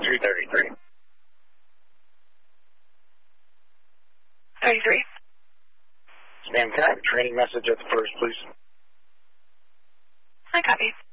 333. 33. Ma'am, can I have a training message at the first, please? I copy.